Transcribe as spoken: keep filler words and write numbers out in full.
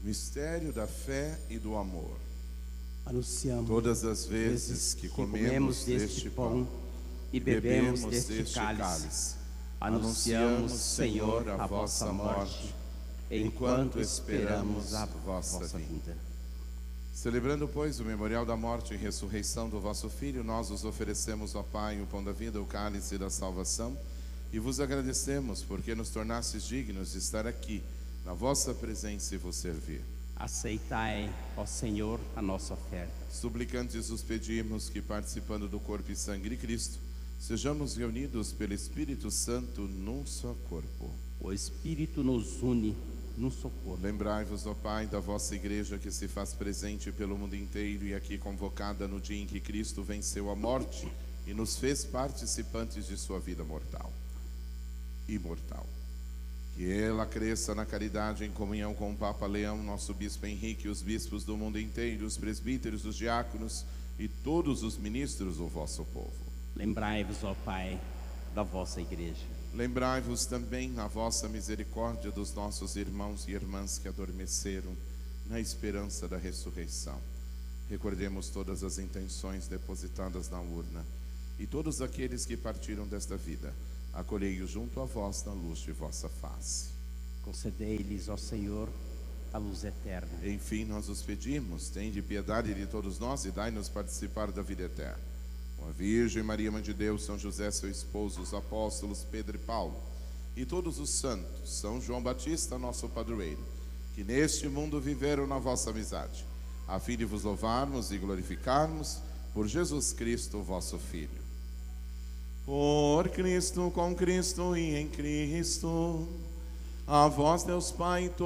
Mistério da fé e do amor. Anunciamos Todas as vezes que comemos deste pão e bebemos deste cálice, anunciamos, Senhor, a vossa morte, enquanto esperamos a vossa vinda. Celebrando, pois, o memorial da morte e ressurreição do vosso Filho, nós os oferecemos, ó Pai, o pão da vida, o cálice da salvação, e vos agradecemos porque nos tornastes dignos de estar aqui, na vossa presença e vos servir. Aceitai, ó Senhor, a nossa oferta. Suplicantes os pedimos que, participando do corpo e sangue de Cristo, sejamos reunidos pelo Espírito Santo num só corpo. O Espírito nos une num só corpo. Lembrai-vos, ó Pai, da vossa igreja que se faz presente pelo mundo inteiro e aqui convocada no dia em que Cristo venceu a morte e nos fez participantes de sua vida mortal. Imortal. Que ela cresça na caridade em comunhão com o Papa Leão, nosso Bispo Henrique, os bispos do mundo inteiro, os presbíteros, os diáconos e todos os ministros do vosso povo. Lembrai-vos, ó Pai, da vossa igreja. Lembrai-vos também na vossa misericórdia dos nossos irmãos e irmãs que adormeceram na esperança da ressurreição. Recordemos todas as intenções depositadas na urna e todos aqueles que partiram desta vida. Acolhei-os junto a vós na luz de vossa face. Concedei-lhes, ó Senhor, a luz eterna. Enfim, nós os pedimos, tende piedade de todos nós e dai-nos participar da vida eterna. Com a Virgem Maria, Mãe de Deus, São José, seu esposo, os apóstolos Pedro e Paulo, e todos os santos, São João Batista, nosso padroeiro, que neste mundo viveram na vossa amizade, a fim de vos louvarmos e glorificarmos por Jesus Cristo, vosso Filho. Por Cristo, com Cristo e em Cristo, a vós, Deus Pai,